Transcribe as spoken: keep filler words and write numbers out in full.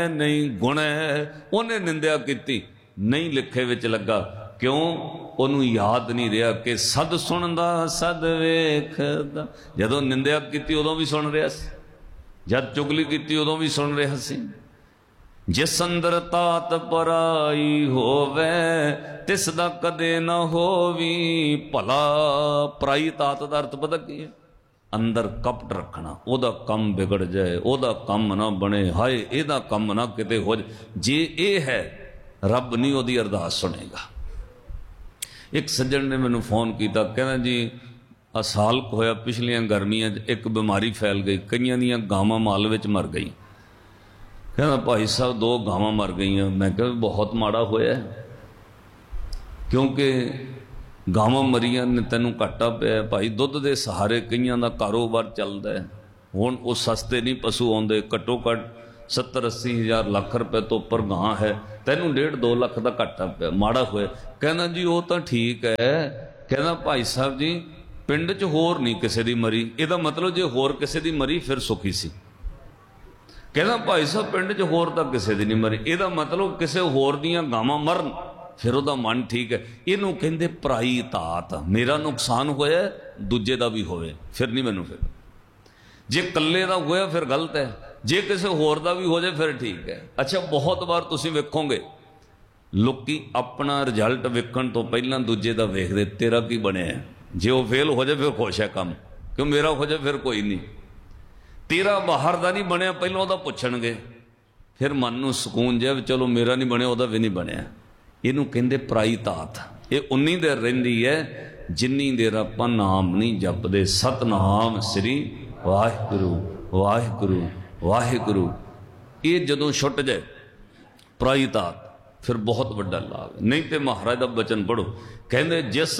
नहीं गुण है, उन्हें निंदा की नहीं लिखे विच लगा। क्यों? उन्होंने याद नहीं रहा कि सद सुनदा सद वेखदा। जदों निंदा की उदों भी सुन रहा सी, जद चुगली की उदों भी सुन रहा सी। जिस अंदर तात पराई होवे तिस दा कदे न होवी भला। पराई तात दा अर्थ पता की है? अंदर कपट रखना, ओदा कम बिगड़ जाए, ओदा कम ना बने, हाय एदा कम ना किते हो जाए। जे ये है रब नहीं ओदी अरदास सुनेगा। एक सज्जन ने मैनू फोन किया, कहना जी आ साल होया पिछलियां गर्मियां एक बीमारी फैल गई, कईयां दियां गावां माल विच मर गई। कहना भाई साहब दो गावां मर गई। मैं कहा बहुत माड़ा होया, क्योंकि गावां मरियां ने तैनूं घाटा पिया भाई। दुध के सहारे कईयां दा कारोबार चलदा है। हुण वो सस्ते नहीं पशु आउंदे, घट्टो घट सत्तर अस्सी हज़ार लख रुपए तो उपर गां है, तैनूं डेढ़ दो लख का घाटा पिया, माड़ा होया। कहना जी वो तो ठीक है। कहना भाई साहब जी पिंड च होर नहीं किसी दी मरी, इहदा मतलब जे होर किसी दी मरी फिर सुखी सी। कहना भाई साहब पिंड च होर तां किसी दी नहीं मरी, इहदा मतलब किसी होर दियां गावां मरन फिर वह मन ठीक है। इनू कहते पराई तात। मेरा नुकसान होया दूजे का भी होवे फिर नहीं मैनू, फिर जे कल्ले का होया फिर गलत है, जे किसी होर का भी हो जाए फिर ठीक है। अच्छा बहुत बार तुसीं वेखोगे लोकी अपना रिजल्ट वेखण तो पहला दूजे का वेखदे तेरा की बनया। जे वो फेल हो जाए फिर खुश है काम, क्यों मेरा हो जाए फिर कोई नहीं। तेरा बाहर का नहीं बनया पहलों वह पुछणगे, फिर मन नूं सुकून जिहा चलो मेरा नहीं बनया वह भी नहीं बनया। इनू कहते पराई तात। ये उन्नी देर रहिंदी है जिन्नी देर आपां नाम नहीं जपदे। सतनाम श्री वाहिगुरु वाहिगुरु वाहिगुरु। ये जदों छुट जाए पराई तात फिर बहुत वड्डा लाभ। नहीं तो महाराज का बचन पढ़ो, कहते जिस